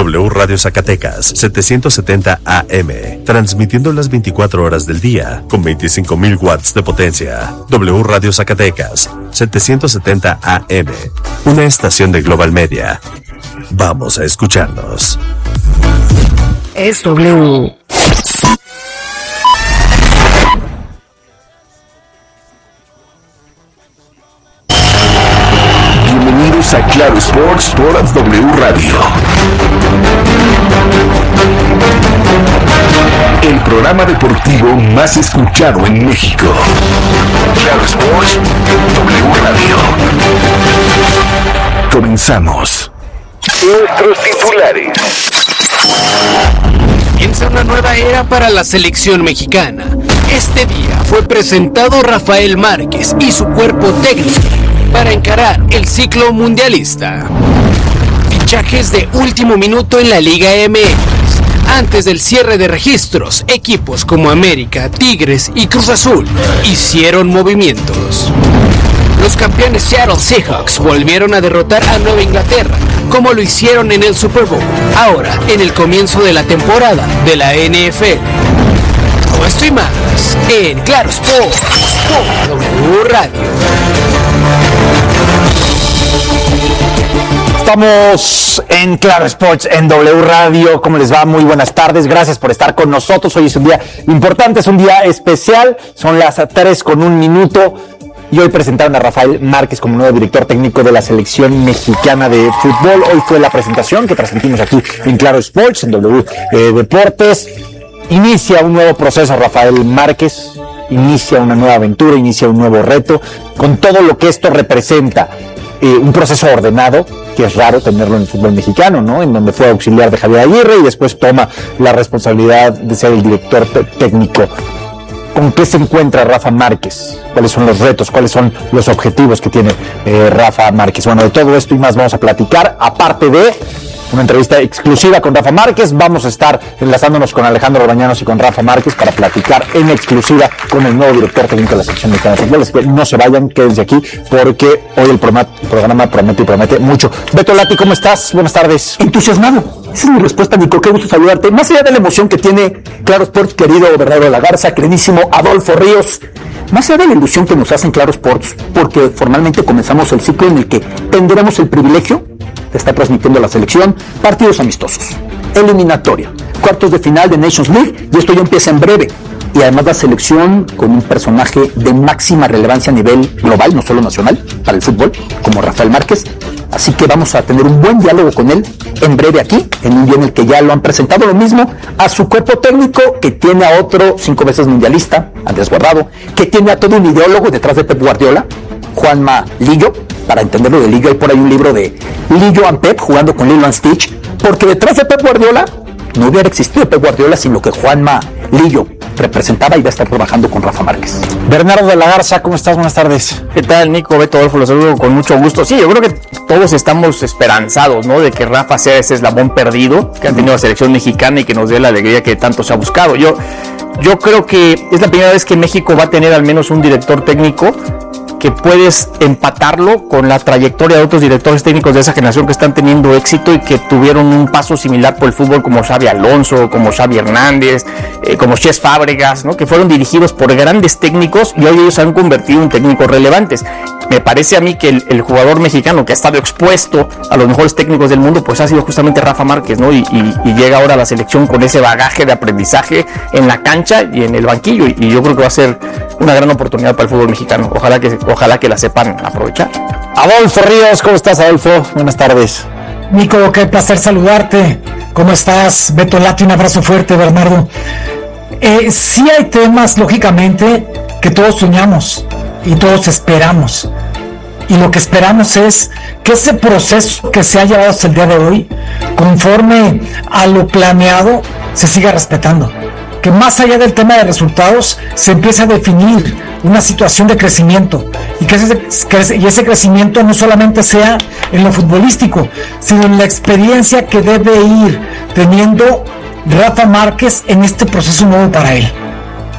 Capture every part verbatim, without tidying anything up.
W Radio Zacatecas, setecientos setenta A M, transmitiendo las veinticuatro horas del día, con veinticinco mil watts de potencia. W Radio Zacatecas, setecientos setenta A M, una estación de Global Media. Vamos a escucharnos. Es W. Bienvenidos a Claro Sports por W Radio. El programa deportivo más escuchado en México. Claro Sports, W Radio. Comenzamos. Nuestros titulares. Comienza una nueva era para la selección mexicana. Este día fue presentado Rafael Márquez y su cuerpo técnico para encarar el ciclo mundialista. Fichajes de último minuto en la Liga M X. Antes del cierre de registros, equipos como América, Tigres y Cruz Azul hicieron movimientos. Los campeones Seattle Seahawks volvieron a derrotar a Nueva Inglaterra, como lo hicieron en el Super Bowl, ahora en el comienzo de la temporada de la N F L. Todo esto y más en Claro Sports por W Radio. Estamos en Claro Sports en W Radio. ¿Cómo les va? Muy buenas tardes. Gracias por estar con nosotros. Hoy es un día importante, es un día especial. Son las tres con un minuto. Y hoy presentaron a Rafael Márquez como nuevo director técnico de la selección mexicana de fútbol. Hoy fue la presentación que transmitimos aquí en Claro Sports, en W eh, Deportes. Inicia un nuevo proceso Rafael Márquez, inicia una nueva aventura, inicia un nuevo reto, con todo lo que esto representa. Eh, un proceso ordenado, que es raro tenerlo en el fútbol mexicano, ¿no? En donde fue auxiliar de Javier Aguirre y después toma la responsabilidad de ser el director t- técnico. ¿Con qué se encuentra Rafa Márquez? ¿Cuáles son los retos? ¿Cuáles son los objetivos que tiene eh, Rafa Márquez? Bueno, de todo esto y más vamos a platicar, aparte de una entrevista exclusiva con Rafa Márquez. Vamos a estar enlazándonos con Alejandro Orbañanos y con Rafa Márquez para platicar en exclusiva con el nuevo director técnico de la selección mexicana de fútbol. Así que no se vayan, quédense aquí, porque hoy el programa, el programa promete y promete mucho. Beto Lati, ¿cómo estás? Buenas tardes. Entusiasmado. Esa es mi respuesta, Nico. Qué gusto saludarte. Más allá de la emoción que tiene Claro Sports, querido Bernardo de la Garza, queridísimo Adolfo Ríos, más allá de la ilusión que nos hacen Claro Sports, porque formalmente comenzamos el ciclo en el que tendremos el privilegio de estar transmitiendo la selección, partidos amistosos, eliminatoria, cuartos de final de Nations League, y esto ya empieza en breve. Y además la selección con un personaje de máxima relevancia a nivel global, no solo nacional, para el fútbol, como Rafael Márquez. Así que vamos a tener un buen diálogo con él en breve aquí, en un día en el que ya lo han presentado, lo mismo a su cuerpo técnico, que tiene a otro cinco veces mundialista, Andrés Guardado, que tiene a todo un ideólogo detrás de Pep Guardiola, Juanma Lillo. Para entenderlo de Lillo, hay por ahí un libro de Lillo and Pep, jugando con Lilo and Stitch, porque detrás de Pep Guardiola no hubiera existido Pep Guardiola sin lo que Juanma Lillo representaba, y va a estar trabajando con Rafa Márquez. Bernardo de la Garza, ¿cómo estás? Buenas tardes. ¿Qué tal, Nico? Beto, Adolfo, los saludo con mucho gusto. Sí, yo creo que todos estamos esperanzados, ¿no? De que Rafa sea ese eslabón perdido que ha tenido la selección mexicana y que nos dé la alegría que tanto se ha buscado. Yo, yo creo que es la primera vez que México va a tener al menos un director técnico que puedes empatarlo con la trayectoria de otros directores técnicos de esa generación que están teniendo éxito y que tuvieron un paso similar por el fútbol, como Xavi Alonso, como Xavi Hernández, eh, como Cesc Fábregas, ¿no? Que fueron dirigidos por grandes técnicos y hoy ellos se han convertido en técnicos relevantes. Me parece a mí que el, el jugador mexicano que ha estado expuesto a los mejores técnicos del mundo, pues ha sido justamente Rafa Márquez, ¿no? Y, y, y llega ahora a la selección con ese bagaje de aprendizaje en la cancha y en el banquillo, y, y yo creo que va a ser una gran oportunidad para el fútbol mexicano. Ojalá que, ojalá que la sepan aprovechar. Adolfo Ríos, ¿cómo estás, Adolfo? Buenas tardes. Nico, qué placer saludarte. ¿Cómo estás? Beto Lati, un abrazo fuerte, Bernardo. Eh, sí hay temas, lógicamente, que todos soñamos y todos esperamos. Y lo que esperamos es que ese proceso que se ha llevado hasta el día de hoy, conforme a lo planeado, se siga respetando. Que más allá del tema de resultados, se empiece a definir una situación de crecimiento, y que ese, y ese crecimiento no solamente sea en lo futbolístico, sino en la experiencia que debe ir teniendo Rafa Márquez en este proceso nuevo para él.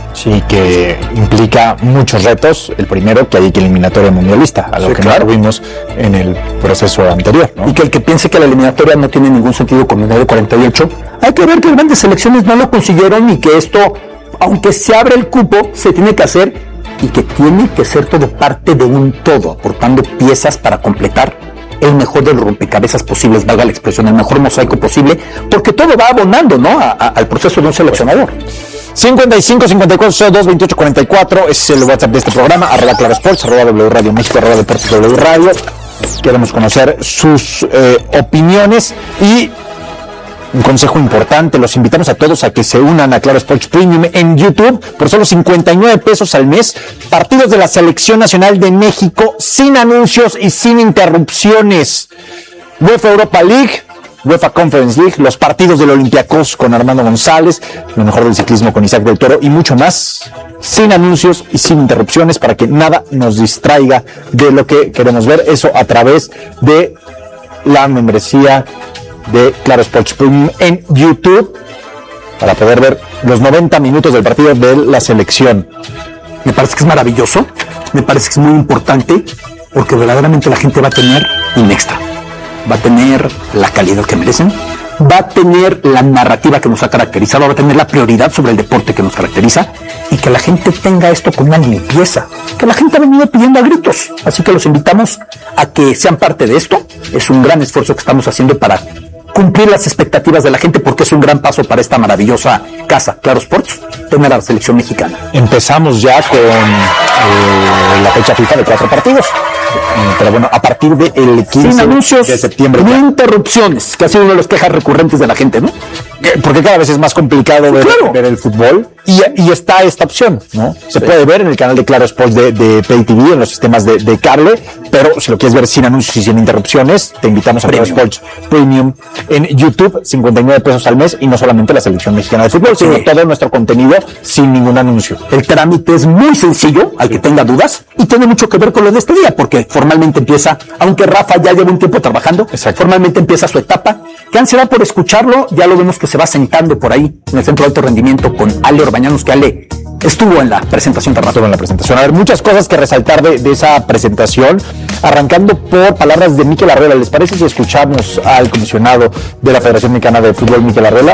Sí, que implica muchos retos. El primero, que hay que eliminatoria mundialista, a lo sí, que claro. no tuvimos en el proceso anterior, ¿no? Y que el que piense que la eliminatoria no tiene ningún sentido con el de cuarenta y ocho, hay que ver que grandes selecciones no lo consiguieron y que esto, aunque se abre el cupo, se tiene que hacer y que tiene que ser todo parte de un todo, aportando piezas para completar el mejor de los rompecabezas posibles, valga la expresión, el mejor mosaico posible, porque todo va abonando, ¿no? A, a, al proceso de un seleccionador. cincuenta y cinco, cincuenta y cuatro, dos, veintiocho, cuarenta y cuatro es el WhatsApp de este programa, arroba Claro Sports, arroba W Radio México, arroba Deportes W Radio. Queremos conocer sus eh, opiniones y un consejo importante, los invitamos a todos a que se unan a Claro Sports Premium en YouTube por solo cincuenta y nueve pesos al mes, partidos de la Selección Nacional de México sin anuncios y sin interrupciones, UEFA Europa League, UEFA Conference League, los partidos del Olympiacos con Armando González, lo mejor del ciclismo con Isaac del Toro y mucho más, sin anuncios y sin interrupciones para que nada nos distraiga de lo que queremos ver, eso a través de la membresía de Claro Sports Premium en YouTube para poder ver los noventa minutos del partido de la selección. Me parece que es maravilloso, me parece que es muy importante porque verdaderamente la gente va a tener un extra, va a tener la calidad que merecen, va a tener la narrativa que nos ha caracterizado, va a tener la prioridad sobre el deporte que nos caracteriza y que la gente tenga esto con una limpieza que la gente ha venido pidiendo a gritos. Así que los invitamos a que sean parte de esto. Es un gran esfuerzo que estamos haciendo para cumplir las expectativas de la gente porque es un gran paso para esta maravillosa casa, Claro Sports, tener a la selección mexicana. Empezamos ya con eh, la fecha FIFA de cuatro partidos, eh, pero bueno, a partir del quince Sin anuncios, de septiembre. Sin interrupciones, que ha sido una de las quejas recurrentes de la gente, ¿no? Porque cada vez es más complicado ver, claro. ver el fútbol y, y está esta opción, ¿no? Se sí. puede ver en el canal de Claro Sports de, de Pay T V, en los sistemas de, de cable, pero si lo quieres ver sin anuncios y sin interrupciones, te invitamos a Claro Sports Premium en YouTube, cincuenta y nueve pesos al mes, y no solamente la selección mexicana de fútbol, sino sí. todo nuestro contenido sin ningún anuncio. El trámite es muy sencillo, al que tenga dudas, y tiene mucho que ver con lo de este día, porque formalmente empieza, aunque Rafa ya lleva un tiempo trabajando, Exacto. formalmente empieza su etapa. ¿Qué ansiedad por escucharlo? Ya lo vemos que se va sentando por ahí en el Centro de Alto Rendimiento con Ale Orbañanos, que Ale estuvo en la presentación de Rafa. Estuvo en la presentación. A ver, muchas cosas que resaltar de, de esa presentación, arrancando por palabras de Mikel Arreola. ¿Les parece si escuchamos al comisionado de la Federación Mexicana de Fútbol, Mikel Arreola?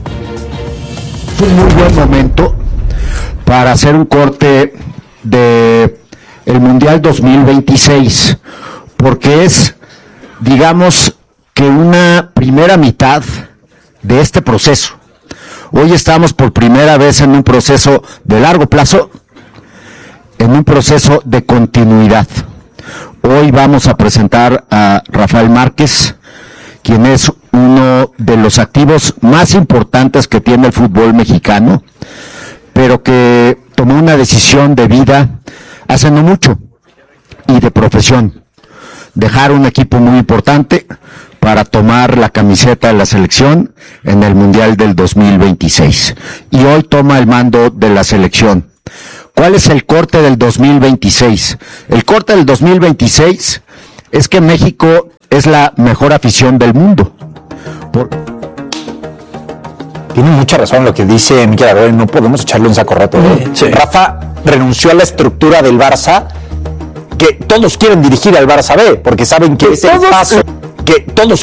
Es un muy buen momento para hacer un corte de el Mundial dos mil veintiséis, porque es, digamos, que una primera mitad de este proceso. Hoy estamos por primera vez en un proceso de largo plazo, en un proceso de continuidad. Hoy vamos a presentar a Rafael Márquez, quien es uno de los activos más importantes que tiene el fútbol mexicano, pero que tomó una decisión de vida hace no mucho y de profesión. Dejar un equipo muy importante para tomar la camiseta de la selección en el Mundial del dos mil veintiséis. Y hoy toma el mando de la selección. ¿Cuál es el corte del dos mil veintiséis? El corte del dos mil veintiséis es que México es la mejor afición del mundo. Por... Tiene mucha razón lo que dice Mikel Arreola, no podemos echarle un saco roto. ¿eh? Sí. Rafa renunció a la estructura del Barça, que todos quieren dirigir al Barça B, porque saben que, que es el paso, que todos